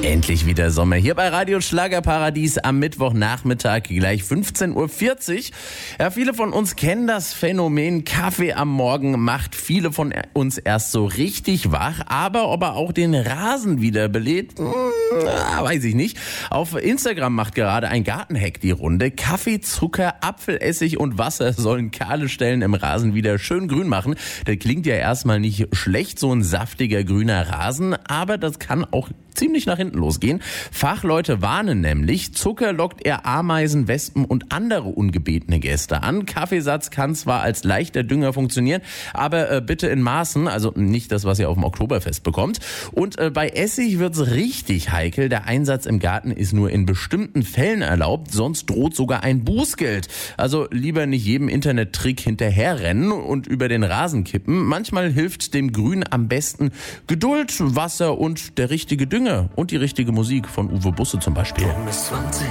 Endlich wieder Sommer hier bei Radio Schlagerparadies am Mittwochnachmittag, gleich 15:40 Uhr. Ja, viele von uns kennen das Phänomen Kaffee am Morgen, macht viele von uns erst so richtig wach, aber ob er auch den Rasen wieder belebt, weiß ich nicht. Auf Instagram macht gerade ein Gartenhack die Runde. Kaffee, Zucker, Apfelessig und Wasser sollen kahle Stellen im Rasen wieder schön grün machen. Das klingt ja erstmal nicht schlecht, so ein saftiger grüner Rasen, aber das kann auch ziemlich nach hinten losgehen. Fachleute warnen nämlich, Zucker lockt eher Ameisen, Wespen und andere ungebetene Gäste an. Kaffeesatz kann zwar als leichter Dünger funktionieren, aber bitte in Maßen, also nicht das, was ihr auf dem Oktoberfest bekommt. Und bei Essig wird's richtig heikel. Der Einsatz im Garten ist nur in bestimmten Fällen erlaubt, sonst droht sogar ein Bußgeld. Also lieber nicht jedem Internettrick hinterherrennen und über den Rasen kippen. Manchmal hilft dem Grün am besten Geduld, Wasser und der richtige Dünger und die richtige Musik von Uwe Busse zum Beispiel. Bis 20.